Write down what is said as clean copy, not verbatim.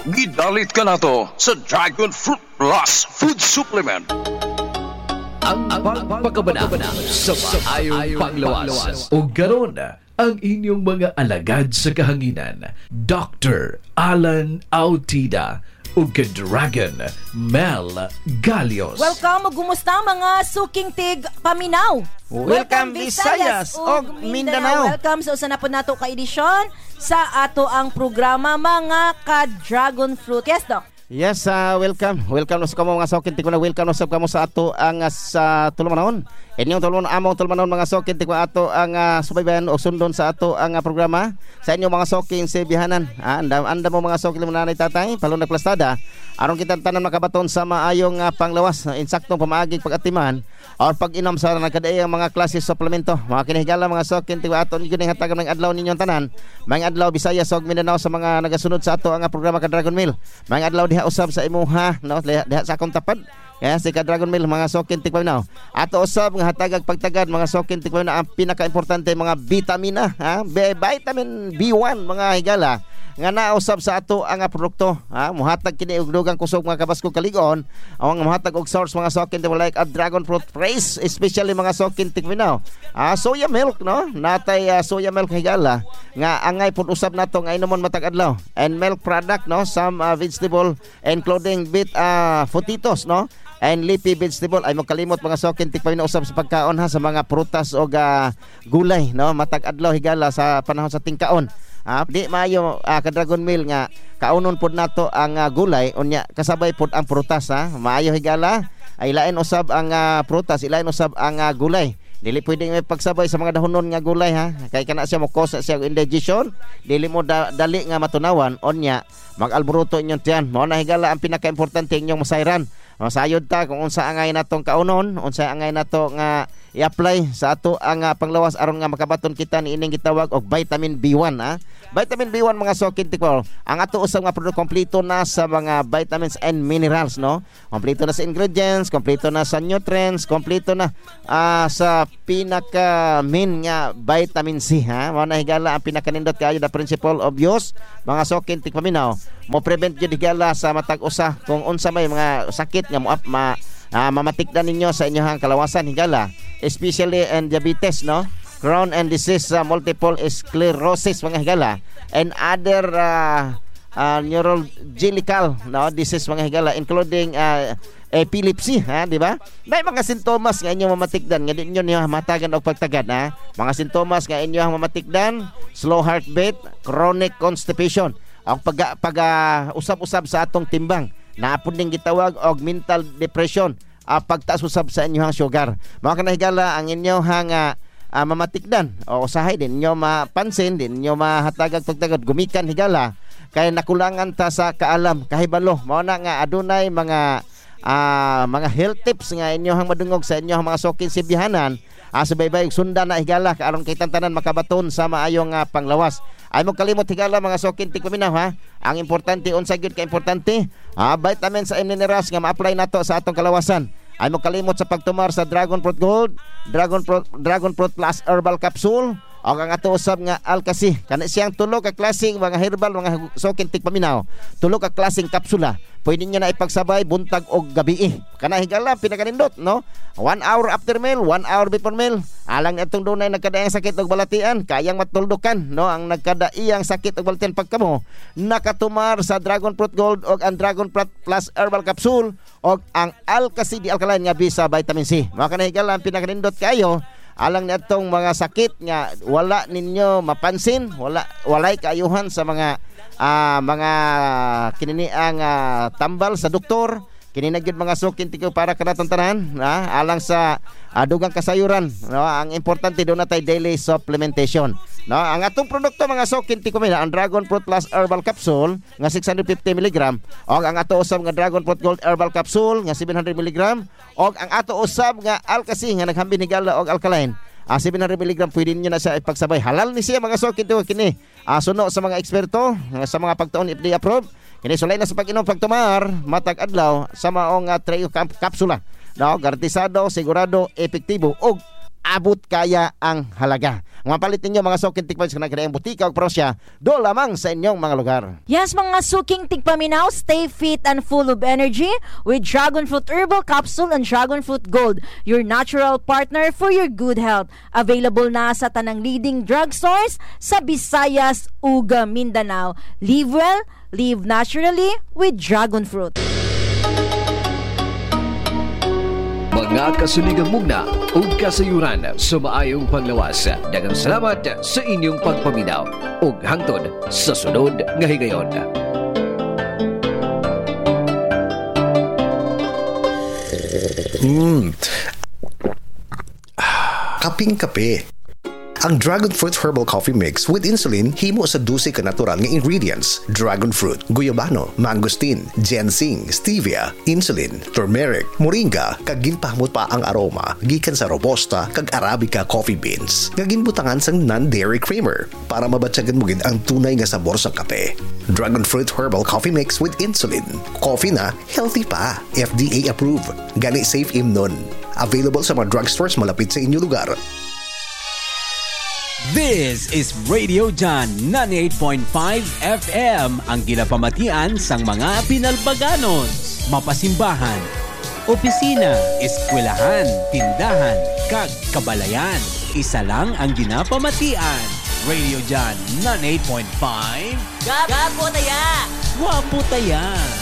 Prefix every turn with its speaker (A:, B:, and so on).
A: Gidalit ka na to sa Dragon Fruit Plus Food Supplement.
B: Ang pagpakabana sa maayong panglawas. O garon ang inyong mga alagad sa kahanginan, Dr. Alan Autida o Dragon Mel Galios.
C: Welcome, gumusta mga suking tig paminaw.
D: Welcome Visayas o Mindanao.
C: Welcome sa usa na po nato ka edisyon sa ato ang programa mga ka-Dragon Fruit. Yes, Doc?
D: Yes, welcome. Welcome sa kamo mga sokin tikuna. Welcome sa kamo sa ato ang sa tulumanon. Inyong tulumanon among tulumanon mga sokin tikuna ato ang subaybayan o sundon sa ato ang programa. Sa inyo mga sokin sa bihanan. Anda mo mga sokin mo nanay tatay palong nagplastada. Aron kita tanan makabaton sa maayong panglawas, insaktong pamaaging pag-atiman or pag-inom sa nagkadaay ang mga klase suplemento. Mga kinahigala mga sokin tikuna ato ninyo ning hatagan ng adlaw ninyong tanan. Mga adlaw Visayas ug Mindanao sa mga nagasunod sa ato ang programa ka Dragon Meal. Mga adlaw diha usab sa imuha no diha sa akong tapad. Kaya si Dragon Meal mga sokin tikpaminaw. Ato usab nga hatagag pagtagad mga sokin tikpaminaw ang pinaka-importante mga vitamina, vitamin B1 mga higala nga nausab sa ato ang produkto. Muhatag kini og dugang kusog mga kabaskog kaligon, ang muhatag og source mga sokin tikpaminaw like a dragon fruit praise, especially mga sokin tikpaminaw. Soya milk no, natay soya milk higala nga angay pud usab nato nga inomon matag adlaw, and milk product no, some vegetable including potatoes no, and leafy vegetable. Ay mo kalimot mga sokin tikpay na usab sa pagkaon ha sa mga prutas o gulay no, matag adlaw higala sa panahon sa tingkaon. Di maayo ka Dragon Meal nga kaunon pod nato ang gulay unya kasabay pod ang prutas ha. Maayo higala ay lain usab ang prutas, ilain usab ang gulay. Dili pwedeng may pagsabay sa mga dahonon nga gulay ha. Kay kana siya mo cause siya indigestion, dili mo dali nga matunawan unya mag-alboroto inyong tiyan. Mao na higala ang pinaka-importante inyong masayran. Masayod ta kung unsa angay natong kaunon, unsa angay nato nga i-apply sa ato ang panglawas aron nga makabaton kita ni ining gitawag og vitamin B1 ha. Vitamin B1 mga sokin tikol. Ang ato usab nga produkto kompleto na sa mga vitamins and minerals no. Kompleto na sa ingredients, kompleto na sa nutrients, kompleto na sa pinaka main nga vitamin C ha. Mao na higala ang pinakanindot kaayo the principle of use mga sokin tikpaminaw. Mo prevent jud higala sa matag usa kung unsa may mga sakit nga mamatikdan ninyo sa inyong kalawasan higala, especially in diabetes no, Crohn and disease, multiple sclerosis mga higala, and other neurological no disease mga higala including epilepsy ha, di ba? May mga sintomas nga inyong mamatikdan nga di inyo matagan og pagtagad ha. Mga sintomas nga inyong mamatikdan: slow heartbeat, chronic constipation, ang usab-usab sa atong timbang, naapod ning gitawag og mental depression, pagtaas usab sa inyong sugar. Mga kanahigala ang inyong mamatikdan o usahay din inyo mapansin, din inyo mahatagag pagtagad gumikan higala kay nakulangan ta sa kaalam kahibalo. Mao na nga adunay mga health tips nga inyong madungog sa inyong mga sokin sibihanan. Subaybay sundan na higala aron kay tanan makabaton sa maayong panglawas. Ay mo kalimot higala mga sokin tikpaminaw ha. Ang importante unsa gyud ka importante, vitamins and minerals nga ma-apply nato sa atong kalawasan. Ay mo kalimot sa pagtumar sa Dragon Fruit Gold, Dragon Fruit Plus Herbal Capsule o ang ato usab nga Alkasi. Kana siyang tulo ka klaseng mga herbal mga sokin tikpaminaw. Tulo ka klaseng kapsula. Pwede niyo na ipagsabay buntag og gabi. Kana higala pinakanindot no. 1 hour after meal, 1 hour before meal. Alang atong dunay nagkadaayang sakit og balatian, kayang matuldukan no ang nagkadaiyang sakit og balatian pagkamo. Nakatumar sa Dragon Fruit Gold og ang Dragon Fruit Plus Herbal Capsule og ang Alkasi di alkaline nga bisa vitamin C. Mao kana higala pinakanindot kayo. Alang natong mga sakit nga wala ninyo mapansin, walay kaayuhan sa mga kininiang tambal sa doktor. Kini na gyud mga sokin tiko para kanatong tanan alang sa dugang kasayuran no. Ang importante do natay daily supplementation no. Ang atong produkto mga sokin tiko ang Dragon Fruit Plus Herbal Capsule nga 650 mg o ang ato usab nga Dragon Fruit Gold Herbal Capsule nga 700 mg o ang ato usab nga Alkasi nga naghambin higala og alkaline 700 mg. Pwede niyo na siya ipagsabay. Halal ni siya mga sokin tiko kini suno sa mga eksperto sa mga pagtuon FDA approved. Kini sulay na sa pag-inom pagtumar matag adlaw sa maong trio kapsula no, garantisado, sigurado, epektibo ug abot kaya ang halaga. Mapalit ninyo mga suking tigpaminaw sa nagkadaang butika o prosya, do lamang sa inyong mga lugar.
C: Yes, mga suking tigpaminaw, stay fit and full of energy with Dragon Fruit Herbal Capsule and Dragon Fruit Gold, your natural partner for your good health. Available na sa tanang leading drugstores sa Visayas, Uga, Mindanao. Live well, live naturally with Dragon Fruit.
B: Mga kasuligang mugna o kasayuran sa maayong panglawas. Daghang salamat sa inyong pagpaminaw ug hangtod sa sunod nga higayon.
E: Kaping-kape. Ang Dragon Fruit Herbal Coffee Mix with Insulin himo sa 12 ka natural nga ingredients: dragon fruit, guyabano, mangosteen, ginseng, stevia, insulin, turmeric, moringa, kag ginpahmot pa ang aroma gikan sa robusta kag arabica coffee beans nga ginbutangan sang non-dairy creamer para mabatyagan mo gid ang tunay nga sabor sa kape. Dragon Fruit Herbal Coffee Mix with Insulin. Coffee na healthy pa. FDA approved. Gani safe imnon. Available sa mga drugstores malapit sa inyong lugar.
F: This is Radio John 98.5 FM, ang ginapamatian sang mga Pinalbaganos, mapasimbahan, opisina, eskwelahan, tindahan, kag kabalayan. Isa lang ang ginapamatian. Radio John 98.5.
C: Gapo taya!
F: Wapo taya!